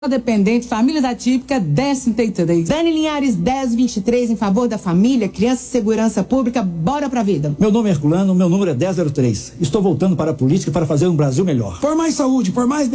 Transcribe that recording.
dependente, famílias atípicas, 1033. Dani Linhares, 1023, em favor da família, criança e segurança pública, bora pra vida. Meu nome é Herculano, meu número é 1003. Estou voltando para a política para fazer um Brasil melhor. Por mais saúde, por mais